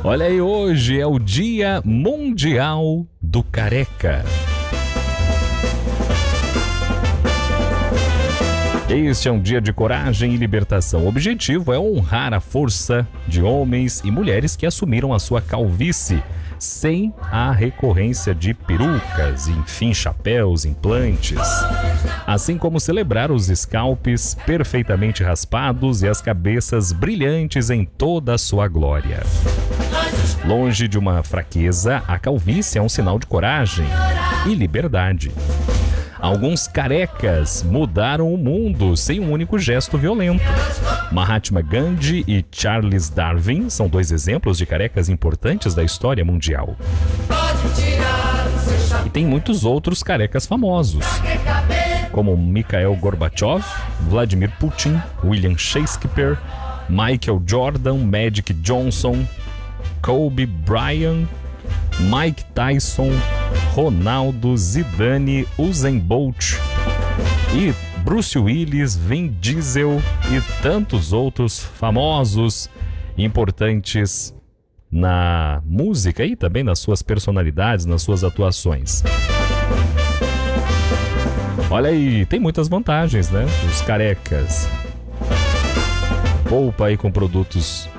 Olha aí, hoje é o Dia Mundial do Careca. Este é um dia de coragem e libertação. O objetivo é honrar a força de homens e mulheres que assumiram a sua calvície sem a recorrência de perucas, enfim, chapéus, implantes. Assim como celebrar os scalpes perfeitamente raspados e as cabeças brilhantes em toda a sua glória. Longe de uma fraqueza, a calvície é um sinal de coragem e liberdade. Alguns carecas mudaram o mundo sem um único gesto violento. Mahatma Gandhi e Charles Darwin são dois exemplos de carecas importantes da história mundial. E tem muitos outros carecas famosos, como Mikhail Gorbachev, Vladimir Putin, William Shakespeare, Michael Jordan, Magic Johnson, Kobe Bryant, Mike Tyson, Ronaldo, Zidane, Usain Bolt e Bruce Willis, Vin Diesel e tantos outros famosos e importantes na música e também nas suas personalidades, nas suas atuações. Olha aí, tem muitas vantagens, né? Os carecas. Poupa aí com produtos